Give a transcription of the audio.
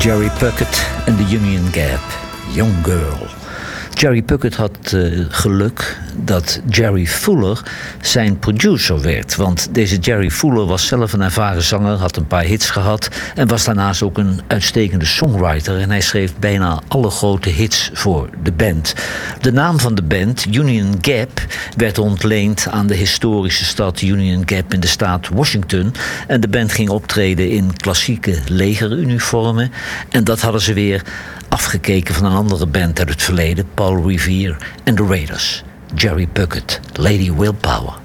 Jerry Puckett en de Union Gap, Young Girl. Jerry Puckett had geluk dat Jerry Fuller zijn producer werd. Want deze Jerry Fuller was zelf een ervaren zanger, had een paar hits gehad en was daarnaast ook een uitstekende songwriter. En hij schreef bijna alle grote hits voor de band. De naam van de band, Union Gap, werd ontleend aan de historische stad Union Gap in de staat Washington. En de band ging optreden in klassieke legeruniformen. En dat hadden ze weer afgekeken van een andere band uit het verleden, Paul Revere en The Raiders. Jerry Puckett, Lady Willpower.